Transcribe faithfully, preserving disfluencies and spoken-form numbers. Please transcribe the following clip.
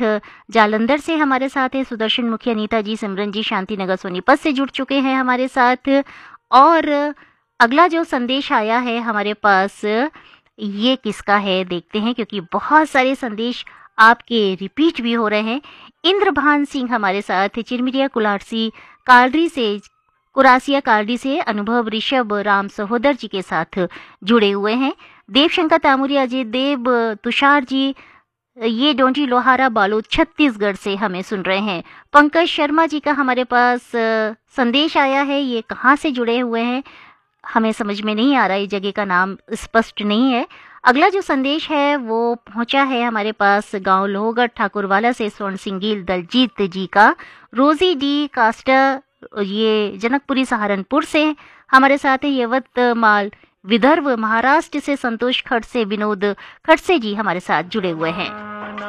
साथ जालंधर से हमारे साथ है सुदर्शन मुखिया, नीता जी, सिमरन जी, शांति नगर सोनीपत से जुड़ चुके हैं हमारे साथ। और अगला जो संदेश आया है हमारे पास, ये किसका है देखते हैं, क्योंकि बहुत सारे संदेश आपके रिपीट भी हो रहे हैं। इंद्रभान सिंह हमारे साथ चिरमिरिया कुलारसी कालरी से कुरासिया कालरी से अनुभव ऋषभ राम सहोदर जी के साथ जुड़े हुए हैं। देवशंकर तामुरी, अजय देव, तुषार जी, ये डोंटी लोहारा बालोद छत्तीसगढ़ से हमें सुन रहे हैं। पंकज शर्मा जी का हमारे पास अ, संदेश आया है, ये कहाँ से जुड़े हुए हैं हमें समझ में नहीं आ रहा, ये जगह का नाम स्पष्ट नहीं है। अगला जो संदेश है वो पहुंचा है हमारे पास गांव लोहगढ़ ठाकुरवाला से स्वर्ण सिंगील दलजीत जी का। रोजी डी कास्टर, ये जनकपुरी सहारनपुर से हमारे साथ है। यवतमाल विदर्भ महाराष्ट्र से संतोष खड़से, विनोद खड़से जी हमारे साथ जुड़े हुए हैं।